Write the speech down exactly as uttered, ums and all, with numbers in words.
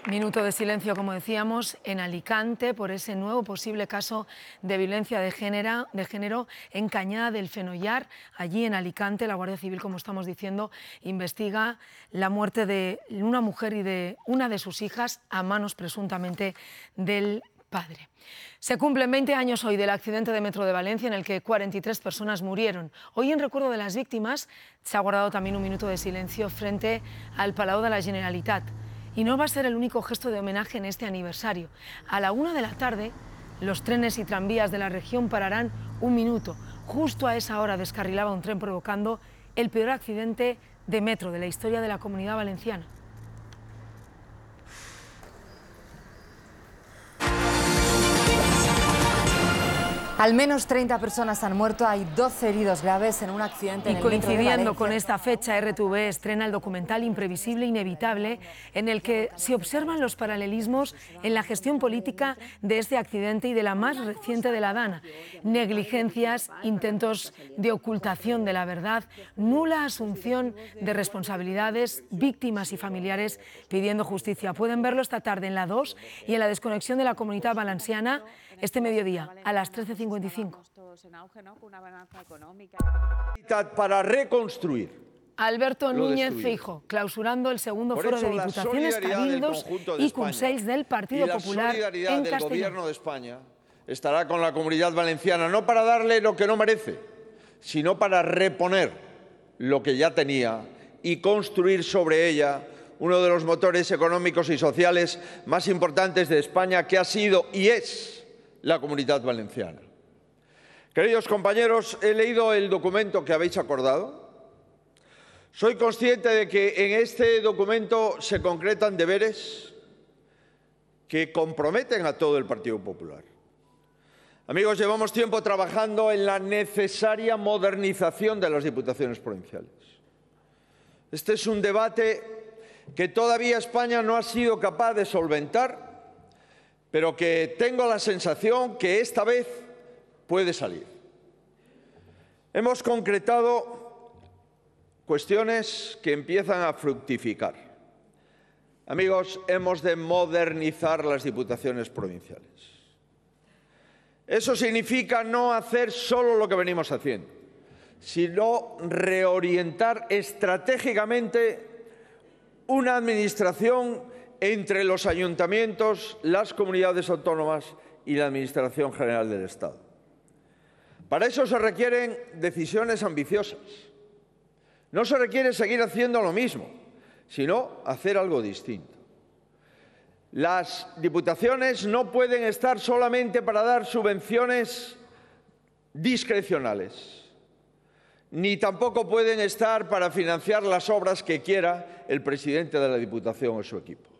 Minuto de silencio, como decíamos, en Alicante por ese nuevo posible caso de violencia de género, de género en Cañada del Fenollar. Allí en Alicante, la Guardia Civil, como estamos diciendo, investiga la muerte de una mujer y de una de sus hijas a manos presuntamente del padre. Se cumplen veinte años hoy del accidente de metro de Valencia en el que cuarenta y tres personas murieron. Hoy, en recuerdo de las víctimas, se ha guardado también un minuto de silencio frente al Palau de la Generalitat. Y no va a ser el único gesto de homenaje en este aniversario. A la una de la tarde, los trenes y tranvías de la región pararán un minuto. Justo a esa hora descarrilaba un tren provocando el peor accidente de metro de la historia de la Comunidad Valenciana. Al menos treinta personas han muerto, hay doce heridos graves en un accidente en el metro de Valencia. Y coincidiendo con esta fecha, R T V estrena el documental Imprevisible e Inevitable, en el que se observan los paralelismos en la gestión política de este accidente y de la más reciente de la Dana. Negligencias, intentos de ocultación de la verdad, nula asunción de responsabilidades, víctimas y familiares pidiendo justicia. Pueden verlo esta tarde en la dos y en la desconexión de la Comunitat Valenciana este mediodía a las trece cincuenta y cinco. Para reconstruir. Alberto Núñez Feijóo, clausurando el segundo Por foro eso, de Diputaciones, Cabildos y Consells del Partido Popular en Castellón. Y la solidaridad del Gobierno de España estará con la Comunidad Valenciana, no para darle lo que no merece, sino para reponer lo que ya tenía y construir sobre ella uno de los motores económicos y sociales más importantes de España, que ha sido y es la Comunidad Valenciana. Queridos compañeros, he leído el documento que habéis acordado. Soy consciente de que en este documento se concretan deberes que comprometen a todo el Partido Popular. Amigos, llevamos tiempo trabajando en la necesaria modernización de las diputaciones provinciales. Este es un debate que todavía España no ha sido capaz de solventar, pero que tengo la sensación que esta vez puede salir. Hemos concretado cuestiones que empiezan a fructificar. Amigos, hemos de modernizar las diputaciones provinciales. Eso significa no hacer solo lo que venimos haciendo, sino reorientar estratégicamente una administración entre los ayuntamientos, las comunidades autónomas y la Administración General del Estado. Para eso se requieren decisiones ambiciosas. No se requiere seguir haciendo lo mismo, sino hacer algo distinto. Las diputaciones no pueden estar solamente para dar subvenciones discrecionales, ni tampoco pueden estar para financiar las obras que quiera el presidente de la Diputación o su equipo.